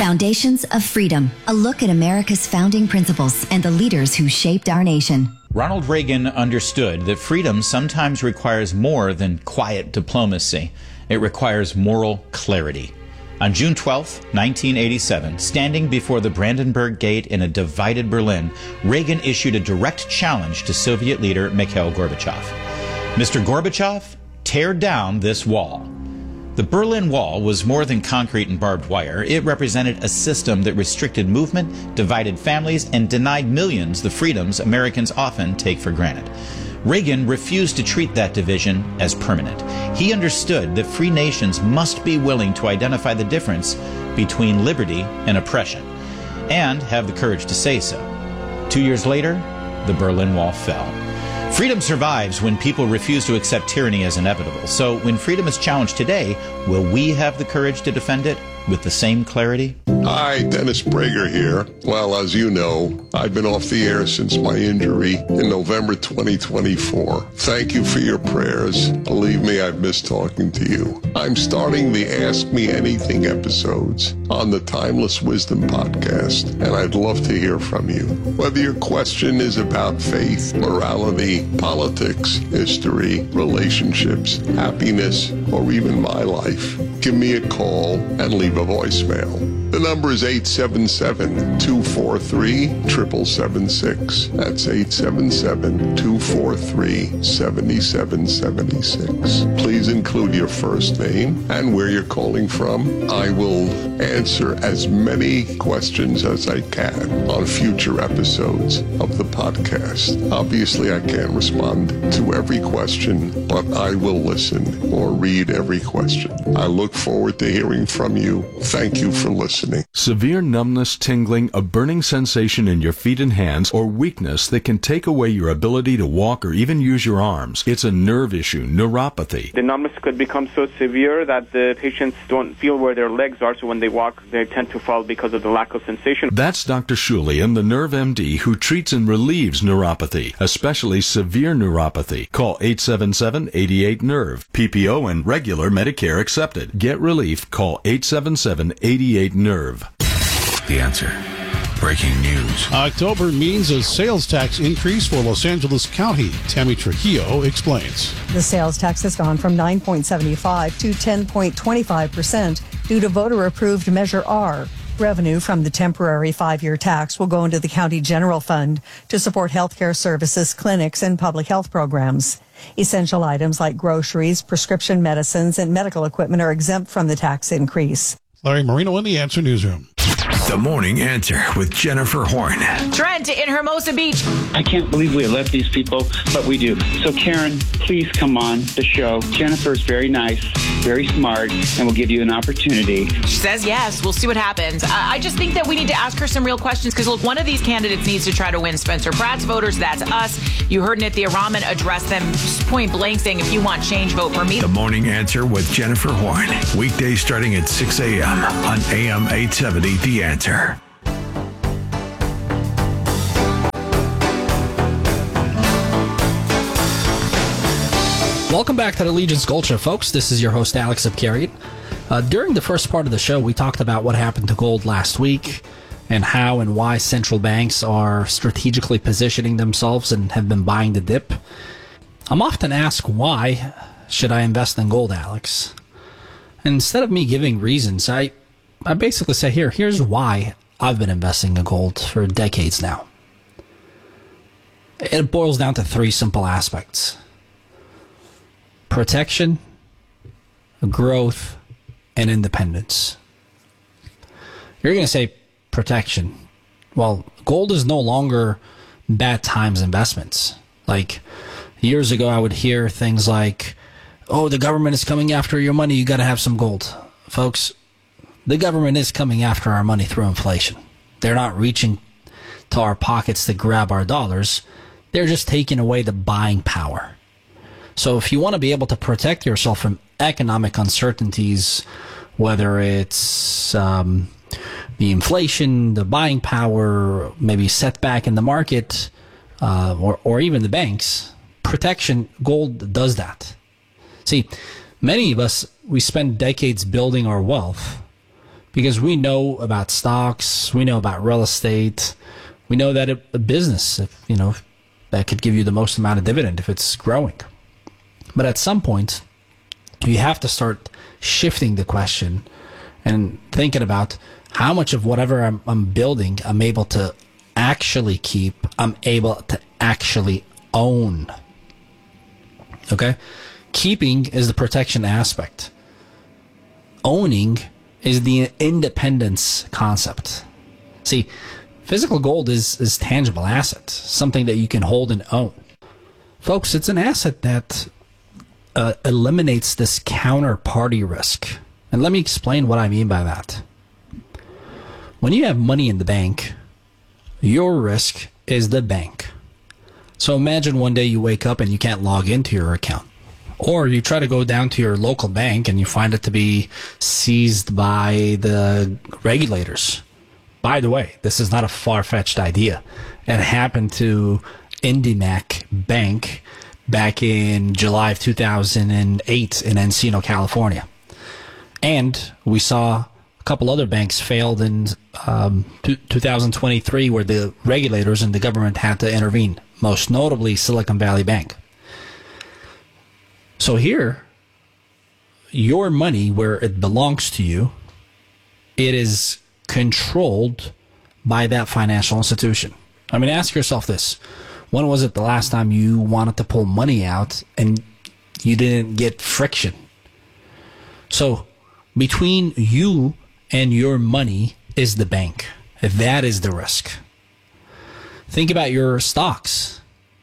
Foundations of Freedom, a look at America's founding principles and the leaders who shaped our nation. Ronald Reagan understood that freedom sometimes requires more than quiet diplomacy. It requires moral clarity. On June 12, 1987, standing before the Brandenburg Gate in a divided Berlin, Reagan issued a direct challenge to Soviet leader Mikhail Gorbachev. Mr. Gorbachev, tear down this wall. The Berlin Wall was more than concrete and barbed wire. It represented a system that restricted movement, divided families, and denied millions the freedoms Americans often take for granted. Reagan refused to treat that division as permanent. He understood that free nations must be willing to identify the difference between liberty and oppression, and have the courage to say so. 2 years later, the Berlin Wall fell. Freedom survives when people refuse to accept tyranny as inevitable. So when freedom is challenged today, will we have the courage to defend it with the same clarity? Hi, Dennis Prager here. Well, as you know, I've been off the air since my injury in November 2024. Thank you for your prayers. Believe me, I've missed talking to you. I'm starting the Ask Me Anything episodes on the Timeless Wisdom podcast, and I'd love to hear from you. Whether your question is about faith, morality, politics, history, relationships, happiness, or even my life, give me a call and leave a voicemail. The number is 877-243-7776. That's 877-243-7776. Please include your first name and where you're calling from. I will answer as many questions as I can on future episodes of the podcast. Obviously, I can't respond to every question, but I will listen or read every question. I look forward to hearing from you. Thank you for listening. Severe numbness, tingling, a burning sensation in your feet and hands, or weakness that can take away your ability to walk or even use your arms. It's a nerve issue, neuropathy. The numbness could become so severe that the patients don't feel where their legs are, so when they walk, they tend to fall because of the lack of sensation. That's Dr. Shulian, the Nerve MD, who treats and relieves neuropathy, especially severe neuropathy. Call 877-88-NERVE. PPO and regular Medicare accepted. Get relief. Call 877-88-NERVE. The Answer. Breaking news. October means a sales tax increase for Los Angeles County. Tammy Trujillo explains. The sales tax has gone from 9.75 to 10.25% due to voter-approved Measure R. Revenue from the temporary 5-year tax will go into the county general fund to support healthcare services, clinics, and public health programs. Essential items like groceries, prescription medicines, and medical equipment are exempt from the tax increase. Larry Marino in the Answer Newsroom. The Morning Answer with Jennifer Horn. Trent in Hermosa Beach. I can't believe we let these people, but we do. So Karen, please come on the show. Jennifer is very nice, very smart, and will give you an opportunity. She says yes. We'll see what happens. I just think that we need to ask her some real questions because, look, one of these candidates needs to try to win Spencer Pratt's voters. That's us. You heard Nithya Raman address them point blank saying, if you want change, vote for me. The Morning Answer with Jennifer Horn. Weekdays starting at 6 a.m. on AM 870 The Answer. Welcome back to the Legion's Gold Show, folks. This is your host, Alex Abkarian. During the first part of the show, we talked about what happened to gold last week and how and why central banks are strategically positioning themselves and have been buying the dip. I'm often asked, why should I invest in gold, Alex? And instead of me giving reasons, I basically say, here's why I've been investing in gold for decades now. It boils down to 3 simple aspects: protection, growth, and independence. You're going to say protection. Well, gold is no longer bad times investments. Like years ago, I would hear things like, oh, the government is coming after your money, you got to have some gold. Folks, the government is coming after our money through inflation. They're not reaching to our pockets to grab our dollars. They're just taking away the buying power. So if you want to be able to protect yourself from economic uncertainties, whether it's the inflation, the buying power, maybe setback in the market, or even the banks, protection, gold does that. See, many of us, we spend decades building our wealth Because we know about stocks, we know about real estate, we know that a business, that could give you the most amount of dividend if it's growing. But at some point, you have to start shifting the question and thinking about how much of whatever I'm building I'm able to actually keep, I'm able to actually own. Okay? Keeping is the protection aspect. Owning is the independence concept. See, physical gold is tangible asset, something that you can hold and own. Folks, it's an asset that eliminates this counterparty risk. And let me explain what I mean by that. When you have money in the bank, your risk is the bank. So imagine one day you wake up and you can't log into your account. Or you try to go down to your local bank and you find it to be seized by the regulators. By the way, this is not a far-fetched idea. It happened to IndyMac Bank back in July of 2008 in Encino, California. And we saw a couple other banks failed in 2023 where the regulators and the government had to intervene, most notably Silicon Valley Bank. So here, your money, where it belongs to you, it is controlled by that financial institution. I mean, ask yourself this. When was it the last time you wanted to pull money out and you didn't get friction? So between you and your money is the bank. That is the risk. Think about your stocks.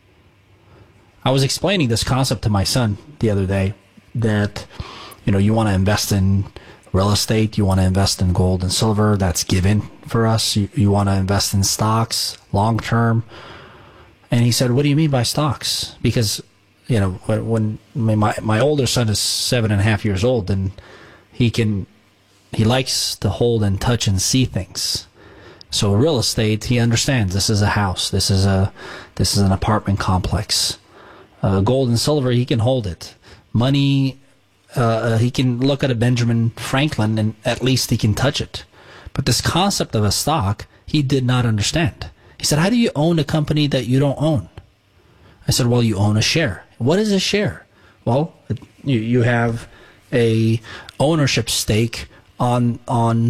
I was explaining this concept to my son the other day that, you want to invest in real estate, you want to invest in gold and silver, that's given for us. You want to invest in stocks long term. And he said, what do you mean by stocks? Because, when my older son is 7.5 years old, and he likes to hold and touch and see things. So real estate, he understands this is a house, this is an apartment complex. Gold and silver, he can hold it. Money, he can look at a Benjamin Franklin and at least he can touch it. But this concept of a stock, he did not understand. He said, how do you own a company that you don't own? I said, well, you own a share. What is a share? Well, you have a ownership stake on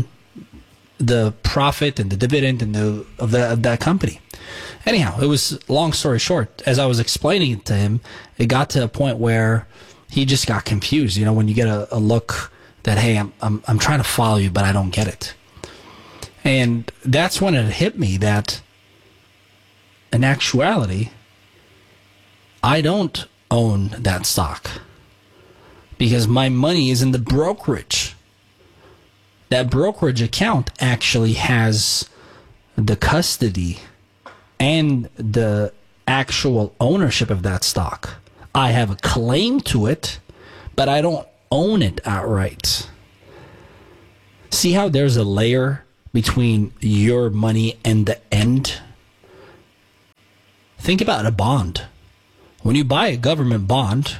the profit and the dividend and of that company. Anyhow, it was, long story short, as I was explaining it to him, it got to a point where he just got confused. When you get a look that, hey, I'm trying to follow you, but I don't get it. And that's when it hit me that in actuality, I don't own that stock because my money is in the brokerage. That brokerage account actually has the custody and the actual ownership of that stock. I have a claim to it, but I don't own it outright. See how there's a layer between your money and the end? Think about a bond. When you buy a government bond,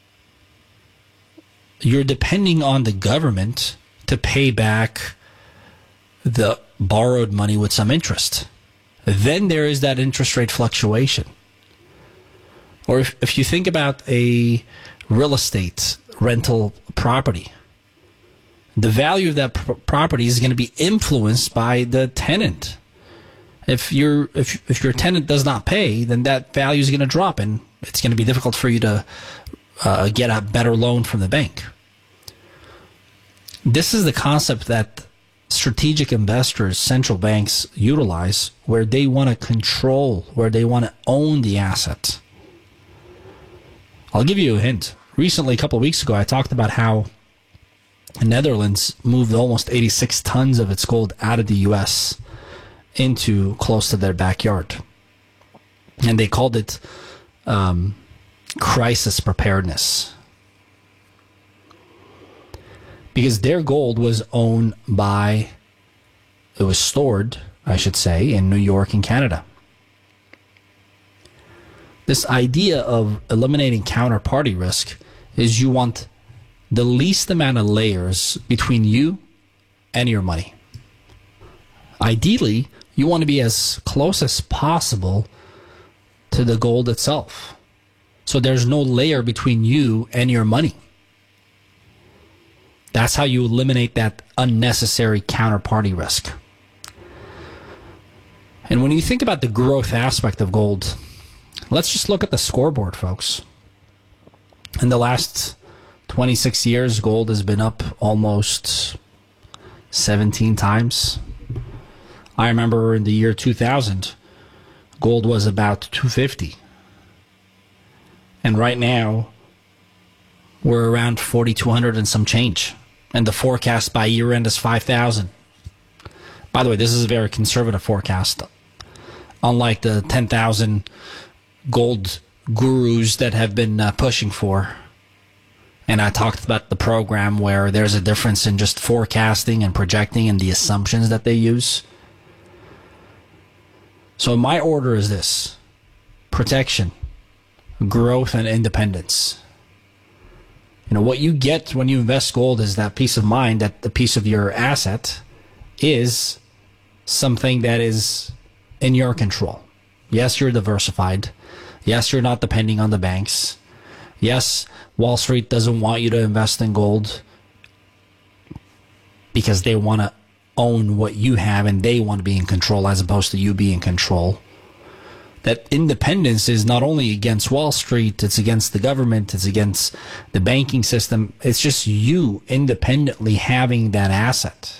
you're depending on the government to pay back the borrowed money with some interest. Then there is that interest rate fluctuation. Or if you think about a real estate rental property, the value of that property is going to be influenced by the tenant. If your tenant does not pay, then that value is going to drop, and it's going to be difficult for you to get a better loan from the bank. This is the concept that strategic investors, central banks utilize, where they want to control, where they want to own the asset. I'll give you a hint. Recently, a couple of weeks ago, I talked about how the Netherlands moved almost 86 tons of its gold out of the U.S. into close to their backyard. And they called it crisis preparedness. Because their gold was owned by, it was stored, I should say, in New York and Canada. This idea of eliminating counterparty risk is you want the least amount of layers between you and your money. Ideally, you want to be as close as possible to the gold itself. So there's no layer between you and your money. That's how you eliminate that unnecessary counterparty risk. And when you think about the growth aspect of gold, let's just look at the scoreboard, folks. In the last 26 years, gold has been up almost 17 times. I remember in the year 2000, gold was about 250. And right now, we're around 4,200 and some change. And the forecast by year end is 5,000. By the way, this is a very conservative forecast. Unlike the 10,000 gold gurus that have been pushing for. And I talked about the program where there's a difference in just forecasting and projecting and the assumptions that they use. So my order is this: protection, growth, and independence. You know, what you get when you invest gold is that peace of mind that the piece of your asset is something that is in your control. Yes, you're diversified. Yes, you're not depending on the banks. Yes, Wall Street doesn't want you to invest in gold because they want to own what you have and they want to be in control as opposed to you being in control. That independence is not only against Wall Street, it's against the government, it's against the banking system. It's just you independently having that asset.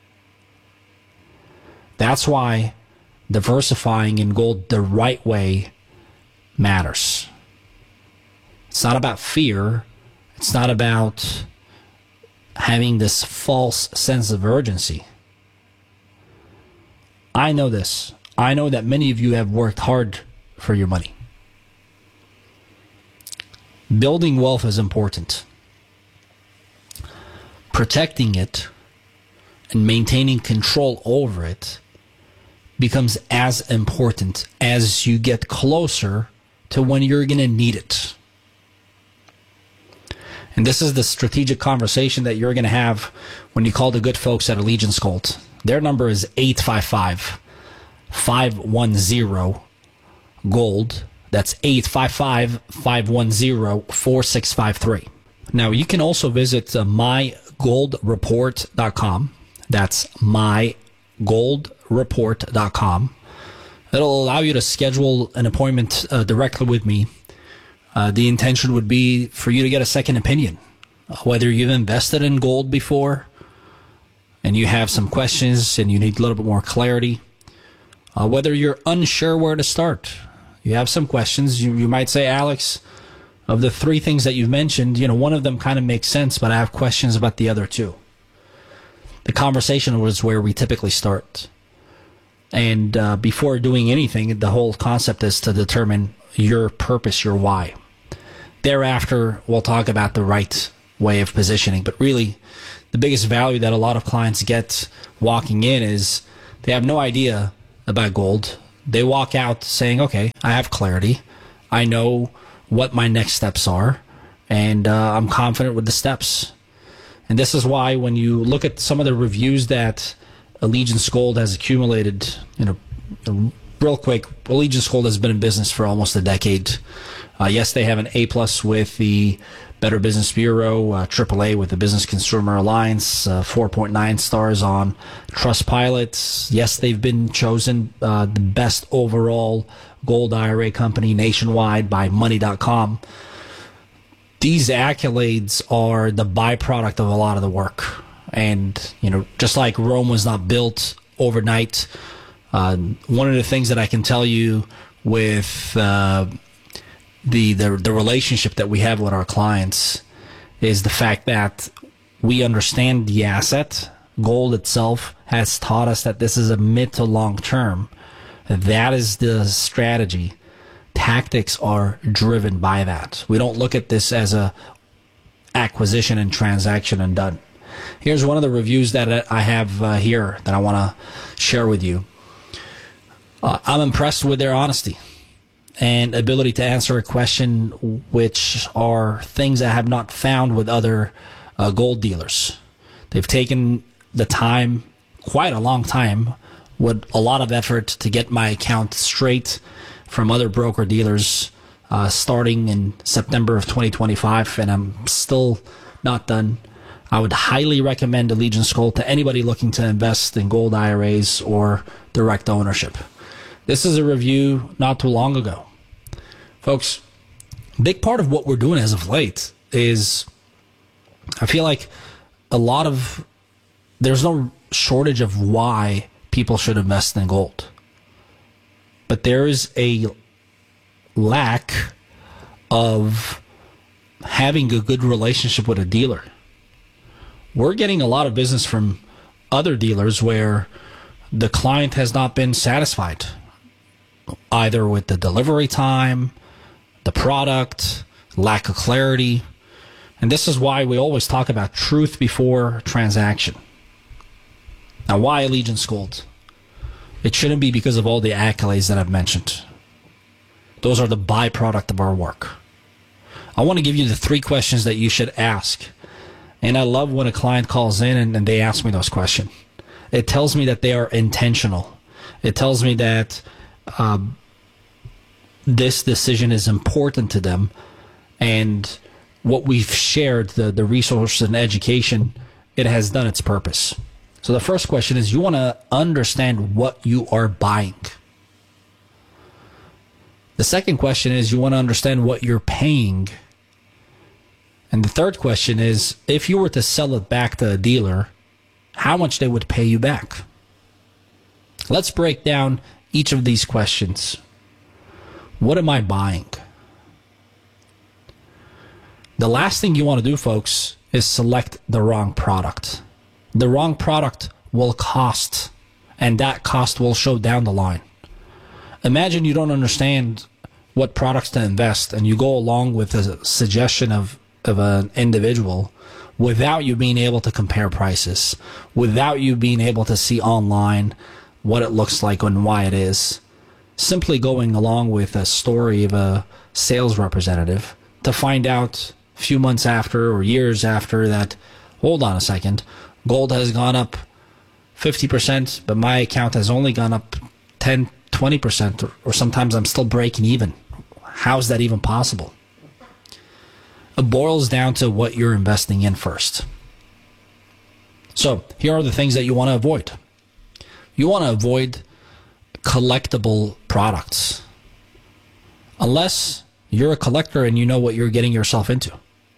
That's why diversifying in gold the right way matters. It's not about fear. It's not about having this false sense of urgency. I know this. I know that many of you have worked hard for your money. Building wealth is important. Protecting it and maintaining control over it becomes as important as you get closer to when you're going to need it. And this is the strategic conversation that you're going to have when you call the good folks at Allegiance Gold. Their number is 855-510-GOLD. That's 855-510-4653. Now, you can also visit mygoldreport.com. That's mygoldreport.com. It'll allow you to schedule an appointment directly with me. The intention would be for you to get a second opinion. Whether you've invested in gold before and you have some questions and you need a little bit more clarity. Whether you're unsure where to start. You have some questions. You might say, Alex, of the three things that you've mentioned, one of them kind of makes sense, but I have questions about the other two. The conversation was where we typically start. And before doing anything, the whole concept is to determine your purpose, your why. Thereafter, we'll talk about the right way of positioning. But really, the biggest value that a lot of clients get walking in is they have no idea about gold. They walk out saying, okay, I have clarity. I know what my next steps are, and I'm confident with the steps. And this is why when you look at some of the reviews that Allegiance Gold has accumulated, real quick, Allegiance Gold has been in business for almost a decade. Yes, they have an A+ with the Better Business Bureau, AAA with the Business Consumer Alliance, 4.9 stars on Trustpilot. Yes, they've been chosen the best overall gold IRA company nationwide by Money.com. These accolades are the byproduct of a lot of the work. And, just like Rome was not built overnight, one of the things that I can tell you with the relationship that we have with our clients is the fact that we understand the asset. Gold itself has taught us that this is a mid to long term. That is the strategy. Tactics are driven by that. We don't look at this as a acquisition and transaction and done. Here's one of the reviews that I have here that I want to share with you. I'm impressed with their honesty and ability to answer a question, which are things I have not found with other gold dealers. They've taken the time, quite a long time, with a lot of effort to get my account straight from other broker dealers starting in September of 2025, and I'm still not done. I would highly recommend Allegiance Gold to anybody looking to invest in gold IRAs or direct ownership. This is a review not too long ago. Folks, big part of what we're doing as of late is I feel like there's no shortage of why people should invest in gold. But there is a lack of having a good relationship with a dealer. We're getting a lot of business from other dealers where the client has not been satisfied, either with the delivery time, the product, lack of clarity. And this is why we always talk about truth before transaction. Now, why Allegiance Gold? It shouldn't be because of all the accolades that I've mentioned. Those are the byproduct of our work. I want to give you the 3 questions that you should ask. And I love when a client calls in and they ask me those questions. It tells me that they are intentional. It tells me that this decision is important to them. And what we've shared, the resources and education, it has done its purpose. So the first question is, you want to understand what you are buying. The second question is, you want to understand what you're paying. And the third question is, if you were to sell it back to a dealer, how much they would pay you back. Let's break down each of these questions. What am I buying? The last thing you want to do, folks, is select the wrong product. The wrong product will cost, and that cost will show down the line. Imagine you don't understand what products to invest, and you go along with a suggestion of an individual without you being able to compare prices, without you being able to see online what it looks like and why it is. Simply going along with a story of a sales representative to find out a few months after or years after that, hold on a second, gold has gone up 50%, but my account has only gone up 10, 20%, or sometimes I'm still breaking even. How's that even possible? It boils down to what you're investing in first. So here are the things that you want to avoid. You want to avoid collectible products. Unless you're a collector and you know what you're getting yourself into.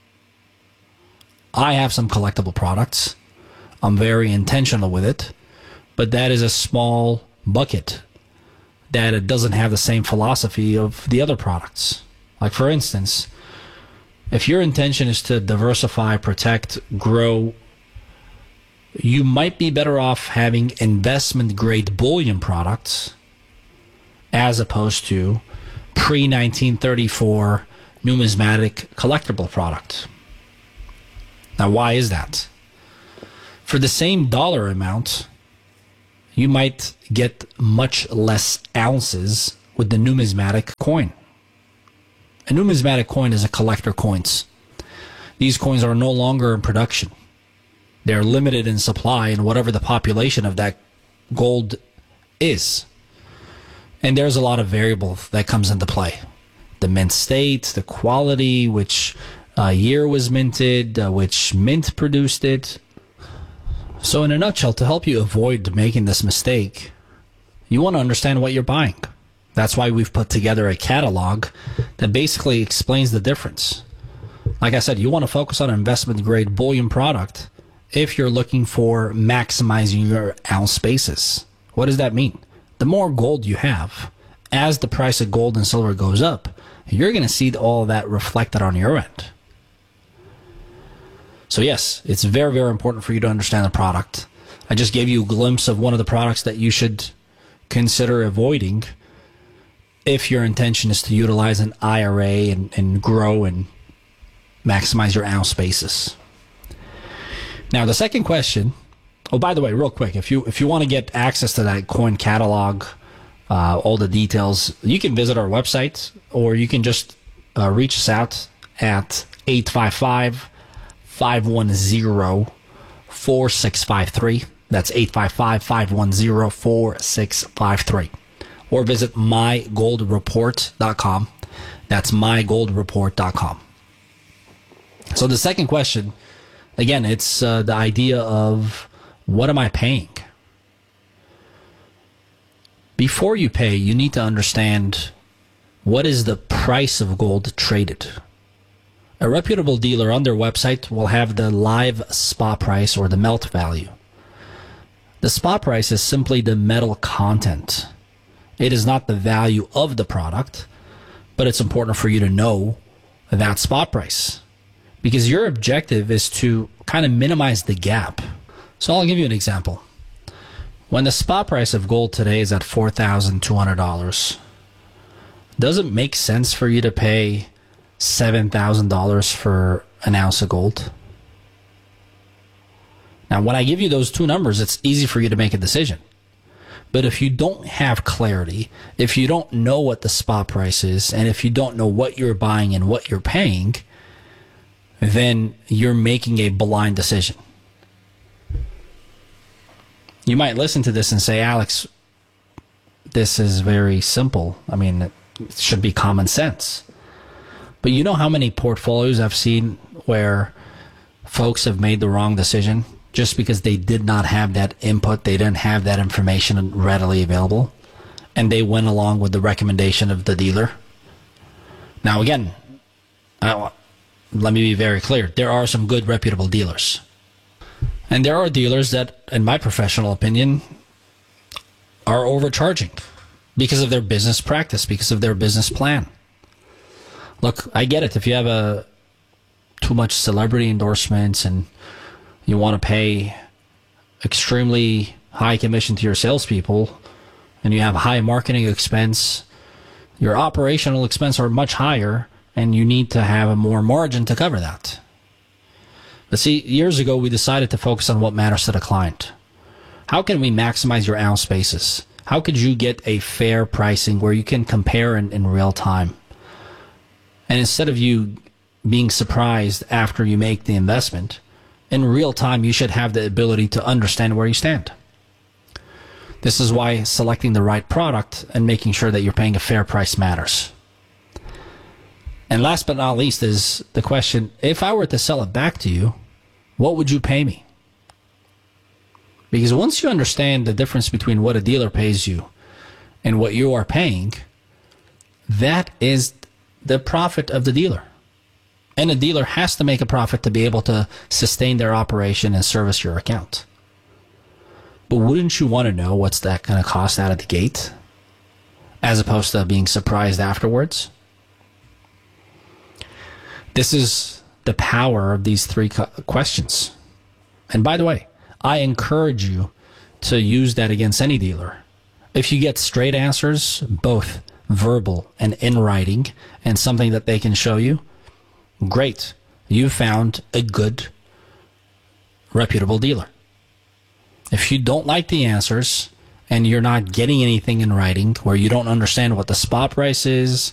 I have some collectible products. I'm very intentional with it. But that is a small bucket that it doesn't have the same philosophy of the other products. Like, for instance, if your intention is to diversify, protect, grow, you might be better off having investment-grade bullion products as opposed to pre-1934 numismatic collectible product. Now, why is that? For the same dollar amount, you might get much less ounces with the numismatic coin. A numismatic coin is a collector coins. These coins are no longer in production. They're limited in supply in whatever the population of that gold is. And there's a lot of variables that comes into play. The mint state, the quality, which year was minted, which mint produced it. So in a nutshell, to help you avoid making this mistake, you want to understand what you're buying. That's why we've put together a catalog that basically explains the difference. Like I said, you want to focus on an investment-grade bullion product if you're looking for maximizing your ounce basis. What does that mean? The more gold you have, as the price of gold and silver goes up, you're going to see all of that reflected on your end. So yes, it's very, very important for you to understand the product. I just gave you a glimpse of one of the products that you should consider avoiding if your intention is to utilize an IRA and grow and maximize your ounce basis. Now, the second question, oh, by the way, real quick, if you want to get access to that coin catalog, all the details, you can visit our website, or you can just reach us out at 855-510-4653. That's 855-510-4653. Or visit mygoldreport.com. That's mygoldreport.com. So the second question, again, it's the idea of what am I paying? Before you pay, you need to understand what is the price of gold traded. A reputable dealer on their website will have the live spot price or the melt value. The spot price is simply the metal content. It is not the value of the product, but it's important for you to know that spot price because your objective is to kind of minimize the gap. So I'll give you an example. When the spot price of gold today is at $4,200, does it make sense for you to pay $7,000 for an ounce of gold? Now, when I give you those two numbers, it's easy for you to make a decision. But if you don't have clarity, if you don't know what the spot price is, and if you don't know what you're buying and what you're paying, then you're making a blind decision. You might listen to this and say, Alex, this is very simple. I mean, it should be common sense. But you know how many portfolios I've seen where folks have made the wrong decision just because they did not have that input, they didn't have that information readily available, and they went along with the recommendation of the dealer? Now, again, let me be very clear. There are some good, reputable dealers. And there are dealers that, in my professional opinion, are overcharging because of their business practice, because of their business plan. Look, I get it. If you have too much celebrity endorsements and you want to pay extremely high commission to your salespeople and you have a high marketing expense, your operational expense are much higher and you need to have a more margin to cover that. But see, years ago, we decided to focus on what matters to the client. How can we maximize your ounce basis? How could you get a fair pricing where you can compare in real time? And instead of you being surprised after you make the investment, in real time, you should have the ability to understand where you stand. This is why selecting the right product and making sure that you're paying a fair price matters. And last but not least is the question, if I were to sell it back to you, what would you pay me? Because once you understand the difference between what a dealer pays you and what you are paying, that is the profit of the dealer. And a dealer has to make a profit to be able to sustain their operation and service your account. But wouldn't you want to know what's that going to cost out of the gate, as opposed to being surprised afterwards? This is the power of these three questions. And by the way, I encourage you to use that against any dealer. If you get straight answers, both verbal and in writing, and something that they can show you, great. You found a good, reputable dealer. If you don't like the answers and you're not getting anything in writing, where you don't understand what the spot price is,